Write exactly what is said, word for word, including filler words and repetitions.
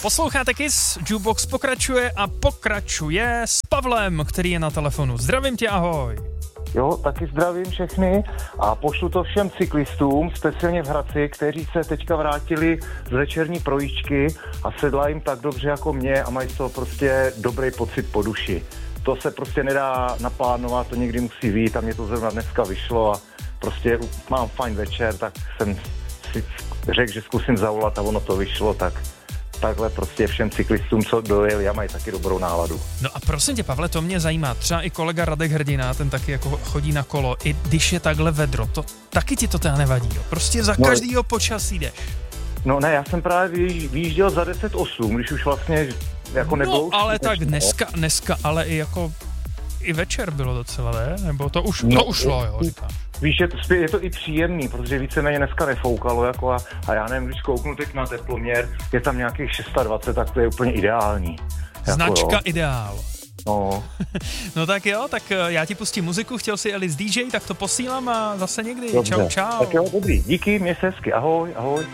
Posloucháte Kiss, Jukebox pokračuje a pokračuje s Pavlem, který je na telefonu. Zdravím tě, ahoj. Jo, taky zdravím všechny a pošlu to všem cyklistům, speciálně v Hradci, kteří se teďka vrátili z večerní projížďky a sedla jim tak dobře jako mě a mají z toho prostě dobrý pocit po duši. To se prostě nedá naplánovat, to někdy musí vyjít a mě to zrovna dneska vyšlo a prostě mám fajn večer, tak jsem si řekl, že zkusím zavolat a ono to vyšlo, tak takhle prostě všem cyklistům, co dojeli a mají taky dobrou náladu. No a prosím tě, Pavle, to mě zajímá. Třeba i kolega Radek Hrdina, ten taky jako chodí na kolo, i když je takhle vedro, to taky ti to teda nevadí, jo? Prostě za no, každýho počasí jdeš. No ne, já jsem právě vyjížděl za deset osm, když už vlastně jako nebylo. No ale tak dneska, dneska, ale i jako i večer bylo docela, ne? Nebo to už, no, to ušlo, jo, říkáš. Víš, je to, je to i příjemný, protože víceméně dneska nefoukalo, jako a, a já nevím, když kouknu teď na teploměr, je tam nějakých dvacet šest, tak to je úplně ideální. Značka jako, ideál. No. No tak jo, tak já ti pustím muziku, chtěl si Alice dý džej, tak to posílám a zase někdy. Dobře. Čau, čau. Tak jo, dobrý, díky, měj se hezky, ahoj, ahoj.